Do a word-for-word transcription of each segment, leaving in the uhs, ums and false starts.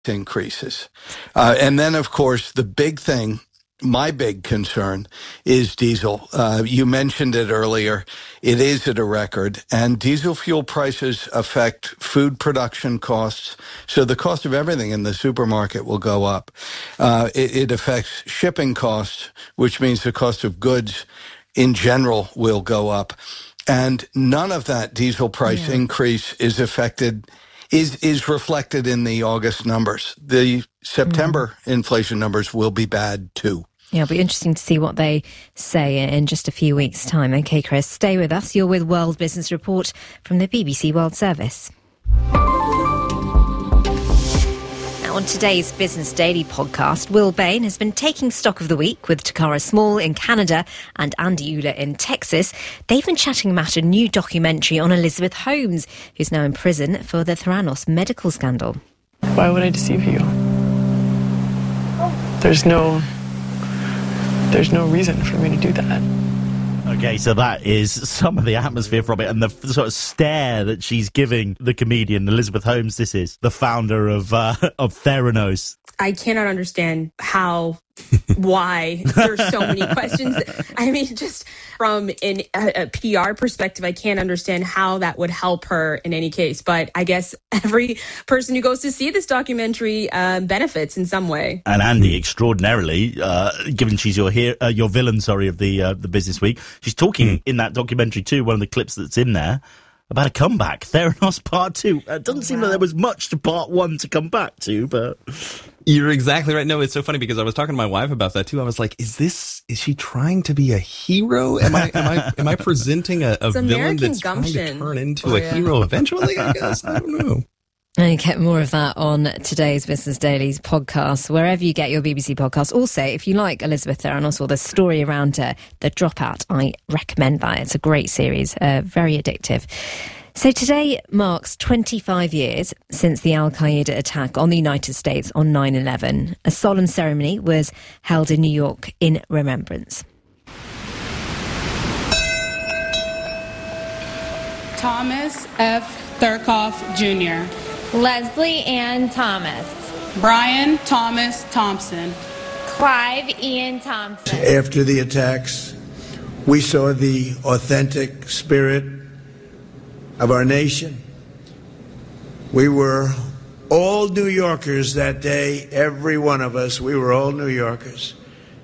increases. Uh, and then, of course, the big thing, my big concern is diesel. Uh, you mentioned it earlier. It is at a record, and diesel fuel prices affect food production costs. So the cost of everything in the supermarket will go up. Uh, it, it affects shipping costs, which means the cost of goods in general will go up. And none of that diesel price yeah. increase is affected is is reflected in the August numbers. The September mm. inflation numbers will be bad too. Yeah, it'll be interesting to see what they say in just a few weeks' time. OK, Chris, stay with us. You're with World Business Report from the B B C World Service. On today's Business Daily podcast, Will Bain has been taking stock of the week with Takara Small in Canada and Andy Uhler in Texas. They've been chatting about a new documentary on Elizabeth Holmes, who's now in prison for the Theranos medical scandal. Why would I deceive you? There's no, there's no reason for me to do that. Okay, so that is some of the atmosphere from it and the sort of stare that she's giving the comedian Elizabeth Holmes. This is the founder of uh, of Theranos. I cannot understand how, why there's so many questions. I mean, just from an, a, a P R perspective, I can't understand how that would help her in any case. But I guess every person who goes to see this documentary uh, benefits in some way. And Andy, extraordinarily, uh, given she's your here, uh, your villain, sorry, of the uh, the Business Week, she's talking mm. in that documentary too. One of the clips that's in there about a comeback, Theranos Part Two. It doesn't oh, seem wow. like there was much to Part One to come back to, but. You're exactly right. No, it's so funny because I was talking to my wife about that too. I was like, "Is this? Is she trying to be a hero? Am I? Am I? Am I presenting a, a villain American that's gumption. trying to turn into oh, a yeah. hero eventually? I guess I don't know." And you get more of that on today's Business Daily's podcast, wherever you get your B B C podcast. Also, if you like Elizabeth Theranos or the story around her, The Dropout, I recommend that. It's a great series, uh, very addictive. So today marks twenty-five years since the Al-Qaeda attack on the United States on nine eleven. A solemn ceremony was held in New York in remembrance. Thomas F. Thurkoff Junior Leslie Ann Thomas. Brian Thomas Thompson. Clive Ian Thompson. After the attacks, we saw the authentic spirit of our nation. We were all New Yorkers that day, every one of us. We were all New Yorkers.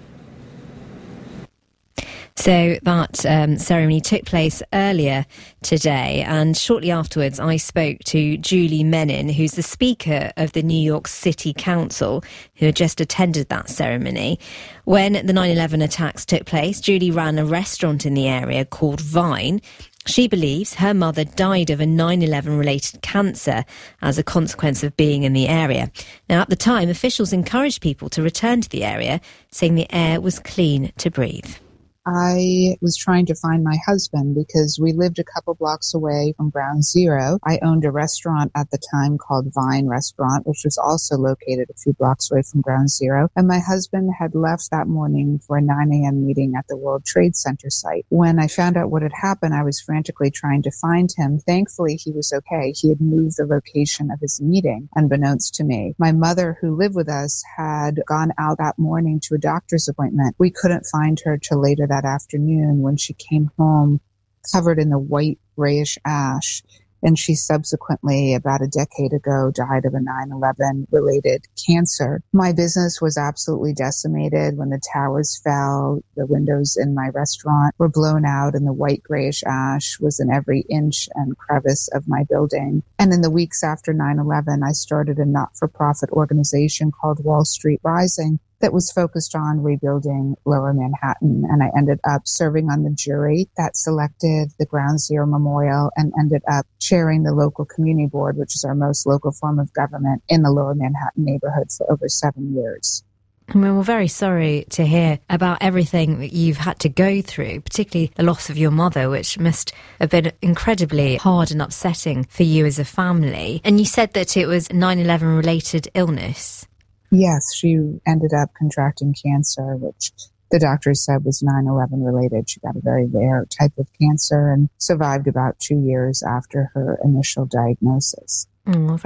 So that um, ceremony took place earlier today, and shortly afterwards I spoke to Julie Menin, who's the Speaker of the New York City Council, who had just attended that ceremony. When the nine eleven attacks took place, Julie ran a restaurant in the area called Vine. She believes her mother died of a nine eleven related cancer as a consequence of being in the area. Now, at the time, officials encouraged people to return to the area, saying the air was clean to breathe. I was trying to find my husband because we lived a couple blocks away from Ground Zero. I owned a restaurant at the time called Vine Restaurant, which was also located a few blocks away from Ground Zero. And my husband had left that morning for a nine a.m. meeting at the World Trade Center site. When I found out what had happened, I was frantically trying to find him. Thankfully, he was okay. He had moved the location of his meeting, unbeknownst to me. My mother, who lived with us, had gone out that morning to a doctor's appointment. We couldn't find her till later that afternoon when she came home covered in the white grayish ash, and she subsequently, about a decade ago, died of a nine eleven related cancer. My business was absolutely decimated when the towers fell. The windows in my restaurant were blown out, and the white grayish ash was in every inch and crevice of my building. And in the weeks after nine eleven, I started a not-for-profit organization called Wall Street Rising that was focused on rebuilding Lower Manhattan. And I ended up serving on the jury that selected the Ground Zero Memorial and ended up chairing the local community board, which is our most local form of government in the Lower Manhattan neighborhood, for over seven years. I mean, we're very sorry to hear about everything that you've had to go through, particularly the loss of your mother, which must have been incredibly hard and upsetting for you as a family. And you said that it was nine eleven related illness. Yes, she ended up contracting cancer, which the doctors said was nine eleven related. She got a very rare type of cancer and survived about two years after her initial diagnosis. Mm, very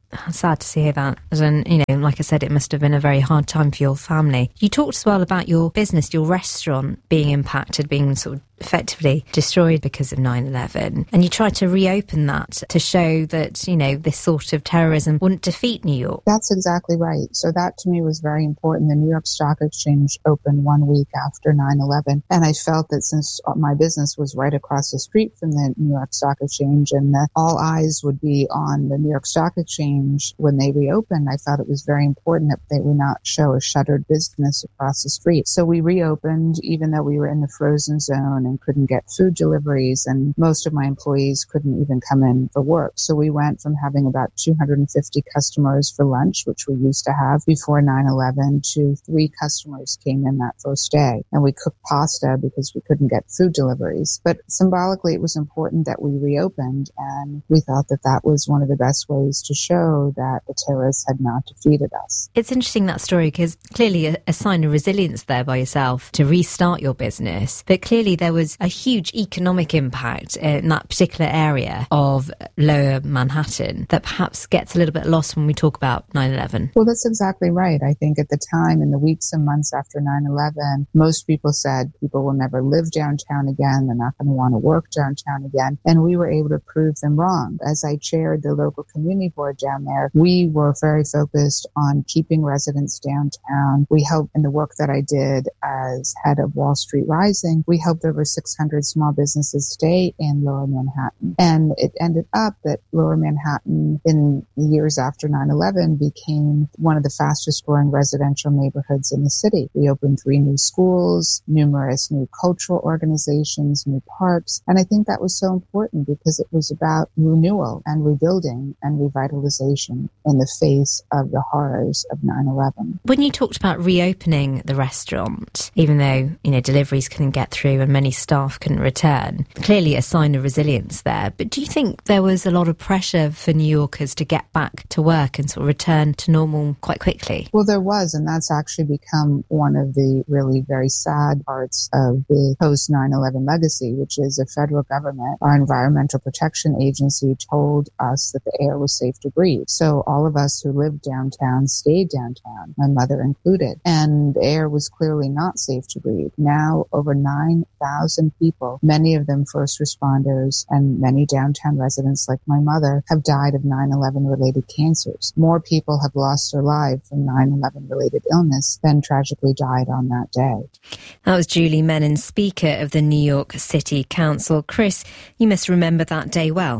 Sad to hear that. And, you know, like I said, it must have been a very hard time for your family. You talked as well about your business, your restaurant being impacted, being sort of effectively destroyed because of nine eleven. And you tried to reopen that to show that, you know, this sort of terrorism wouldn't defeat New York. That's exactly right. So that to me was very important. The New York Stock Exchange opened one week after nine eleven. And I felt that since my business was right across the street from the New York Stock Exchange and that all eyes would be on the New York Stock Exchange when they reopened, I thought it was very important that they would not show a shuttered business across the street. So we reopened even though we were in the frozen zone and couldn't get food deliveries, and most of my employees couldn't even come in for work. So we went from having about two hundred fifty customers for lunch, which we used to have before nine eleven, to three customers came in that first day. And we cooked pasta because we couldn't get food deliveries. But symbolically, it was important that we reopened, and we thought that that was one of the best ways to show that the terrorists had not defeated us. It's interesting, that story, because clearly a, a sign of resilience there by yourself to restart your business. But clearly there was a huge economic impact in that particular area of Lower Manhattan that perhaps gets a little bit lost when we talk about nine eleven. Well, that's exactly right. I think at the time, in the weeks and months after nine eleven, most people said people will never live downtown again. They're not going to want to work downtown again. And we were able to prove them wrong. As I chaired the local community board down there, we were very focused on keeping residents downtown. We helped, in the work that I did as head of Wall Street Rising, we helped over six hundred small businesses stay in Lower Manhattan. And it ended up that Lower Manhattan, in the years after nine eleven, became one of the fastest growing residential neighborhoods in the city. We opened three new schools, numerous new cultural organizations, new parks. And I think that was so important because it was about renewal and rebuilding and revitalization in the face of the horrors of nine eleven. When you talked about reopening the restaurant, even though, you know, deliveries couldn't get through and many staff couldn't return, clearly a sign of resilience there. But do you think there was a lot of pressure for New Yorkers to get back to work and sort of return to normal quite quickly? Well, there was, and that's actually become one of the really very sad parts of the post nine eleven legacy, which is the federal government, our Environmental Protection Agency, told us that the air was safe to breathe. So all of us who lived downtown stayed downtown, my mother included, and the air was clearly not safe to breathe. Now, over nine thousand people, many of them first responders and many downtown residents like my mother, have died of nine eleven related cancers. More people have lost their lives from nine eleven related illness than tragically died on that day. That was Julie Menin, Speaker of the New York City Council. Chris, you must remember that day well.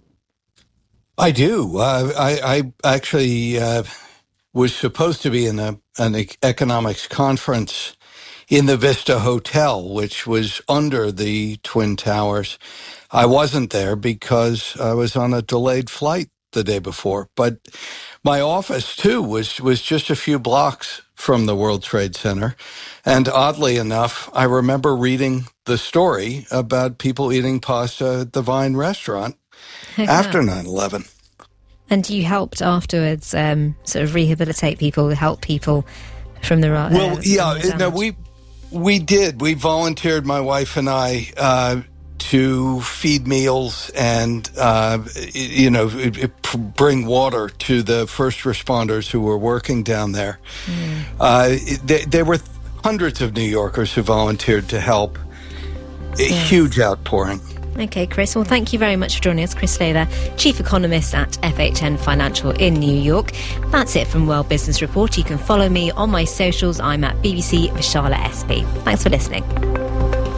I do. Uh, I, I actually uh, was supposed to be in a, an economics conference in the Vista Hotel, which was under the Twin Towers. I wasn't there because I was on a delayed flight the day before. But my office, too, was, was just a few blocks from the World Trade Center. And oddly enough, I remember reading the story about people eating pasta at the Vine restaurant after nine eleven. And you helped afterwards um, sort of rehabilitate people, help people from the uh, Well, yeah, the no, we we did. We volunteered, my wife and I, uh, to feed meals and, uh, you know, bring water to the first responders who were working down there. Mm. Uh, they, there were hundreds of New Yorkers who volunteered to help. A yes. huge outpouring. Okay, Chris. Well, thank you very much for joining us. Chris Lather, Chief Economist at F H N Financial in New York. That's it from World Business Report. You can follow me on my socials. I'm at B B C Vishala S P. Thanks for listening.